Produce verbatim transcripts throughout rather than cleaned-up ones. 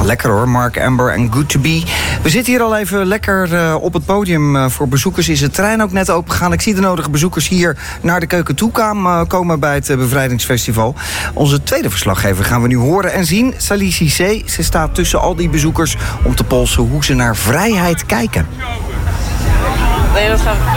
Lekker hoor, Mark Amber en Good To Be. We zitten hier al even lekker uh, op het podium. Uh, voor bezoekers is het terrein ook net open gegaan. Ik zie de nodige bezoekers hier naar de keuken toe uh, komen bij het uh, Bevrijdingsfestival. Onze tweede verslaggever gaan we nu horen en zien. Sally Cissé, ze staat tussen al die bezoekers om te polsen hoe ze naar vrijheid kijken. Nee, dat gaan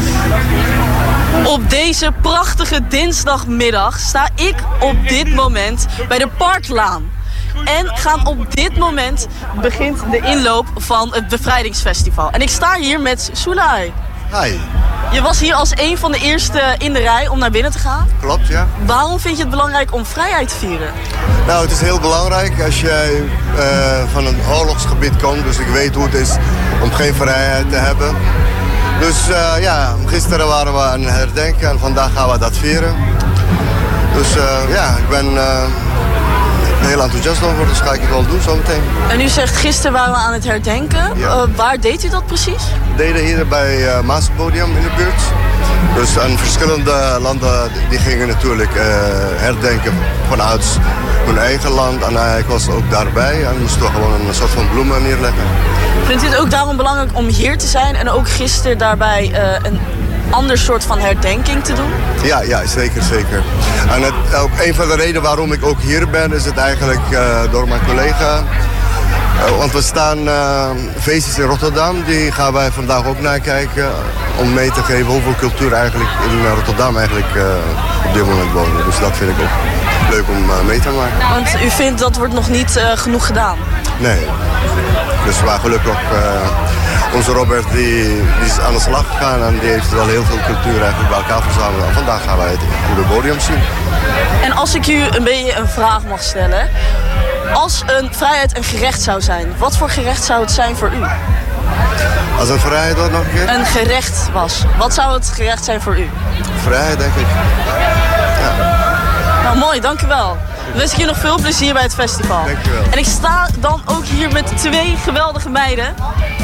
we. Op deze prachtige dinsdagmiddag sta ik op dit moment bij de Parklaan. En gaan op dit moment begint de inloop van het Bevrijdingsfestival. En ik sta hier met Sulay. Hi. Je was hier als een van de eerste in de rij om naar binnen te gaan. Klopt, ja. Waarom vind je het belangrijk om vrijheid te vieren? Nou, het is heel belangrijk als jij uh, van een oorlogsgebied komt. Dus ik weet hoe het is om geen vrijheid te hebben. Dus uh, ja, gisteren waren we aan het herdenken en vandaag gaan we dat vieren. Dus uh, ja, ik ben uh, heel enthousiast over, dus ga ik het wel doen zometeen. En u zegt gisteren waren we aan het herdenken. Ja. Uh, waar deed u dat precies? We deden hier bij uh, Maaspodium in de buurt. Dus aan verschillende landen die gingen natuurlijk uh, herdenken vanuit hun eigen land. En uh, ik was ook daarbij en moesten we gewoon een soort van bloemen neerleggen. Vindt u het ook daarom belangrijk om hier te zijn en ook gisteren daarbij uh, een ander soort van herdenking te doen? Ja, ja, zeker, zeker. En het, ook een van de redenen waarom ik ook hier ben is het eigenlijk uh, door mijn collega. Uh, want we staan uh, feestjes in Rotterdam, die gaan wij vandaag ook naar kijken. Om mee te geven hoeveel cultuur eigenlijk in Rotterdam eigenlijk uh, op dit moment wonen. Dus dat vind ik ook leuk om uh, mee te maken. Want u vindt dat wordt nog niet uh, genoeg gedaan? Nee. Dus waar gelukkig uh, onze Robert die, die is aan de slag gegaan en die heeft wel heel veel cultuur eigenlijk bij elkaar verzameld. En vandaag gaan wij het op het podium zien. En als ik u een beetje een vraag mag stellen. Als een vrijheid een gerecht zou zijn, wat voor gerecht zou het zijn voor u? Als een vrijheid wat nog een keer? Een gerecht was. Wat zou het gerecht zijn voor u? Vrijheid, denk ik. Ja. Nou, mooi, dank u wel. Dan wens ik je nog veel plezier bij het festival. Dank je wel. En ik sta dan ook hier met twee geweldige meiden.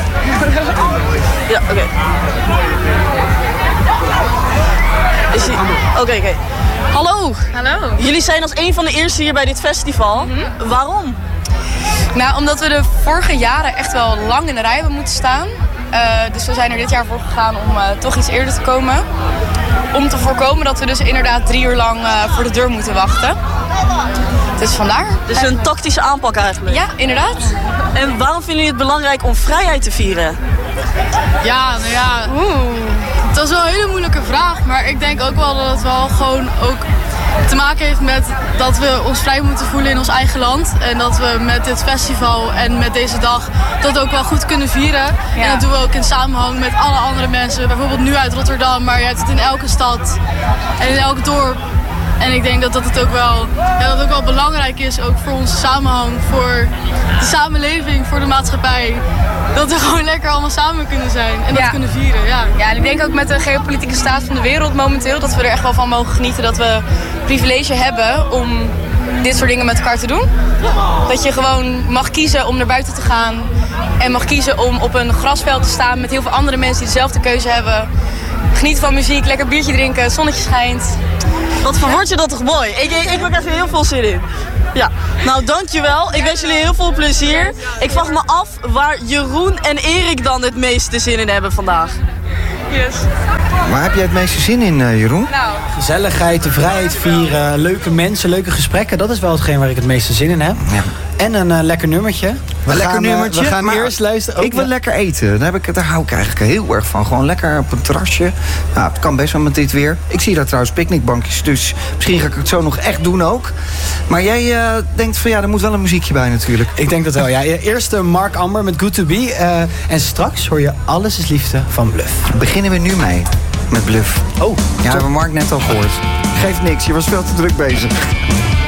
Ja, oké. Okay. Oké, oké. Okay. Hallo. Hallo. Jullie zijn als een van de eerste hier bij dit festival. Mm-hmm. Waarom? Nou, omdat we de vorige jaren echt wel lang in de rij hebben moeten staan. Uh, dus we zijn er dit jaar voor gegaan om uh, toch iets eerder te komen. Om te voorkomen dat we dus inderdaad drie uur lang uh, voor de deur moeten wachten. Dus vandaar. Dus een tactische aanpak eigenlijk. Ja, inderdaad. En waarom vinden jullie het belangrijk om vrijheid te vieren? Ja, nou ja, Oeh. dat is wel een hele moeilijke vraag. Maar ik denk ook wel dat het wel gewoon ook te maken heeft met dat we ons vrij moeten voelen in ons eigen land. En dat we met dit festival en met deze dag dat ook wel goed kunnen vieren. Ja. En dat doen we ook in samenhang met alle andere mensen. Bijvoorbeeld nu uit Rotterdam, maar je hebt het in elke stad en in elk dorp. En ik denk dat dat het ook wel, ja, dat het ook wel belangrijk is, ook voor onze samenhang, voor de samenleving, voor de maatschappij. Dat we gewoon lekker allemaal samen kunnen zijn en dat ja. kunnen vieren. Ja. ja, en ik denk ook met de geopolitieke staat van de wereld momenteel dat we er echt wel van mogen genieten dat we privilege hebben om dit soort dingen met elkaar te doen. Dat je gewoon mag kiezen om naar buiten te gaan en mag kiezen om op een grasveld te staan met heel veel andere mensen die dezelfde keuze hebben. Genieten van muziek, lekker biertje drinken, het zonnetje schijnt. Wat verwoord je dat toch mooi? Ik, ik, ik heb er echt heel veel zin in. Ja, nou dankjewel. Ik wens jullie heel veel plezier. Ik vraag me af waar Jeroen en Erik dan het meeste zin in hebben vandaag. Yes. Waar heb jij het meeste zin in, uh, Jeroen? Nou. Gezelligheid, de vrijheid vieren, leuke mensen, leuke gesprekken. Dat is wel hetgeen waar ik het meeste zin in heb. Ja. En een uh, lekker nummertje. We een lekker gaan, nummertje. We gaan maar eerst luisteren. Ik wil ja. lekker eten. Daar, heb ik, daar hou ik eigenlijk heel erg van. Gewoon lekker op een terrasje. Nou, het kan best wel met dit weer. Ik zie daar trouwens picknickbankjes. Dus misschien ga ik het zo nog echt doen ook. Maar jij uh, denkt van ja, er moet wel een muziekje bij natuurlijk. Ik denk dat wel, ja. Eerst uh, Mark Amber met Good To Be. Uh, en straks hoor je Alles is Liefde van Bluff. Beginnen we nu mee. Met Bluff. Oh, ja, we hebben Mark net al gehoord. Geeft niks, je was veel te druk bezig.